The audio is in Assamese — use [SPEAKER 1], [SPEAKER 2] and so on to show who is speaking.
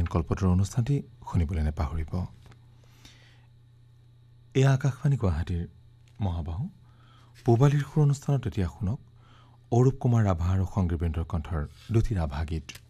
[SPEAKER 1] কল্পতৰু অনুষ্ঠানটি শুনিবলৈ নেপাহৰিব। এয়া আকাশবাণী গুৱাহাটীৰ মহাবাহু পূবালীৰ সুৰ অনুষ্ঠানত এতিয়া শুনক অৰূপ কুমাৰ ৰাভা আৰু সংগীতবৃন্দৰ কণ্ঠৰ দুটি ৰাভা গীত।